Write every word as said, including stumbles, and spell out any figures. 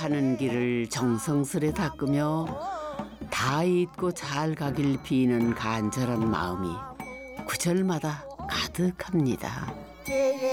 가는 길을 정성스레 닦으며 다 잊고 잘 가길 비는 간절한 마음이 구절마다 가득합니다.